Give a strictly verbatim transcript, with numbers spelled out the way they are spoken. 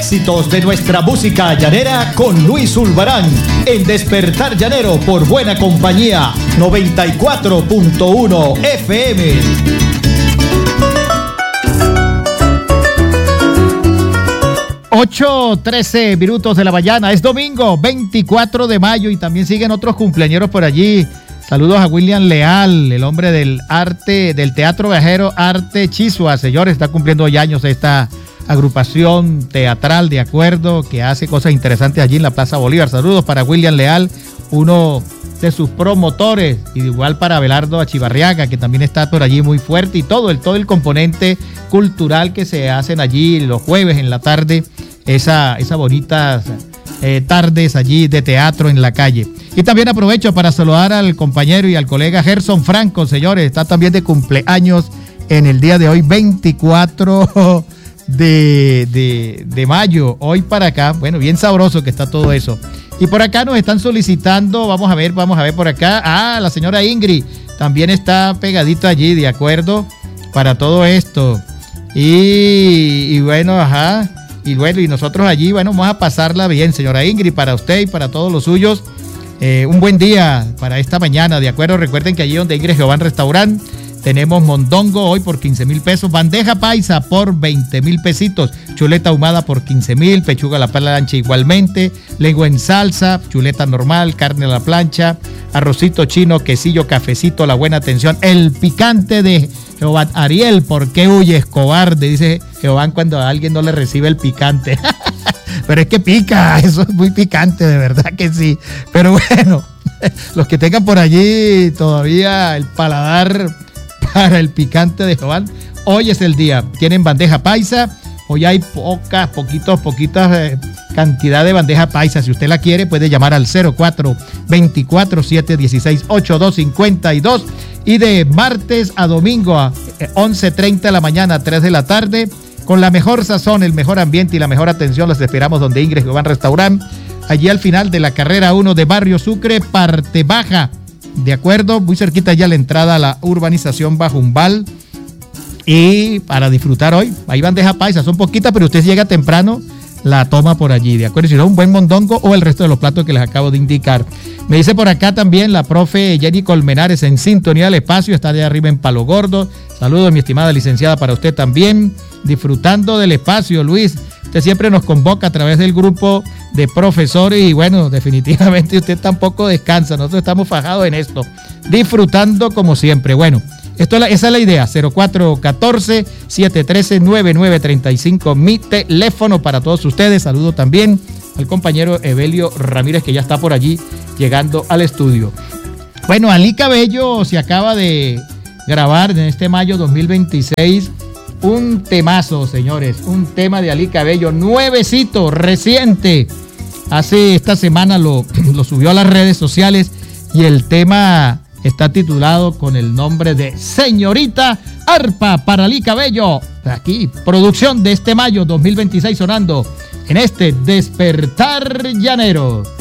éxitos de nuestra música llanera con Luis Zulbarán en Despertar Llanero por Buena Compañía noventa y cuatro punto uno F M. ocho trece minutos de la mañana, es domingo veinticuatro de mayo y también siguen otros cumpleañeros por allí. Saludos a William Leal, el hombre del arte, del Teatro Viajero Arte Chisua. Señores, está cumpliendo hoy años esta agrupación teatral de acuerdo que hace cosas interesantes allí en la Plaza Bolívar. Saludos para William Leal, uno de sus promotores, y igual para Abelardo Achivarriaga, que también está por allí muy fuerte, y todo el, todo el componente cultural que se hacen allí los jueves en la tarde, esa, esas bonitas eh, tardes allí de teatro en la calle. Y también aprovecho para saludar al compañero y al colega Gerson Franco, señores, está también de cumpleaños en el día de hoy, veinticuatro de, de, de mayo, hoy para acá. Bueno, bien sabroso que está todo eso. Y por acá nos están solicitando, vamos a ver, vamos a ver por acá. Ah, la señora Ingrid también está pegadito allí, de acuerdo, para todo esto. Y, y bueno, ajá, y bueno, y nosotros allí, bueno, vamos a pasarla bien, señora Ingrid, para usted y para todos los suyos. Eh, un buen día para esta mañana, de acuerdo. Recuerden que allí donde Ingrid Jehová Restaurant tenemos mondongo hoy por quince mil pesos, bandeja paisa por veinte mil pesitos, chuleta ahumada por quince mil, pechuga a la plancha igualmente, lengua en salsa, chuleta normal, carne a la plancha, arrocito chino, quesillo, cafecito, la buena atención, el picante de Jehová. Ariel, ¿por qué huyes, cobarde? Dice Jehová cuando a alguien no le recibe el picante. Pero es que pica, eso es muy picante, de verdad que sí. Pero bueno, los que tengan por allí todavía el paladar para el picante de Jehová, hoy es el día. Tienen bandeja paisa, hoy hay pocas, poquitos, poquitas eh, cantidad de bandeja paisa. Si usted la quiere, puede llamar al cero cuatro veinticuatro siete dieciséis ochenta y dos cincuenta y dos. Y de martes a domingo a once treinta de la mañana a tres de la tarde, con la mejor sazón, el mejor ambiente y la mejor atención, los esperamos donde Ingrid Jehová Restaurant, allí al final de la carrera uno de Barrio Sucre, parte baja. De acuerdo, muy cerquita ya la entrada a la urbanización Bajumbal. Y para disfrutar hoy, hay bandeja paisa, son poquitas, pero usted llega temprano, la toma por allí, ¿de acuerdo? Si no, un buen mondongo o el resto de los platos que les acabo de indicar. Me dice por acá también la profe Jenny Colmenares en sintonía del espacio, está de arriba en Palo Gordo. Saludos, mi estimada licenciada, para usted también, disfrutando del espacio, Luis. Usted siempre nos convoca a través del grupo de profesores y bueno, definitivamente usted tampoco descansa. Nosotros estamos fajados en esto, disfrutando como siempre. Bueno, esto es la, esa es la idea, cero cuatro uno cuatro siete uno tres nueve nueve tres cinco, mi teléfono para todos ustedes. Saludo también al compañero Evelio Ramírez, que ya está por allí llegando al estudio. Bueno, Ali Cabello se acaba de grabar en este mayo dos mil veintiséis un temazo, señores, un tema de Ali Cabello, nuevecito, reciente. Hace esta semana lo, lo subió a las redes sociales y el tema está titulado con el nombre de Señorita Arpa para Ali Cabello. Aquí, producción de este mayo dos mil veintiséis sonando en este Despertar Llanero.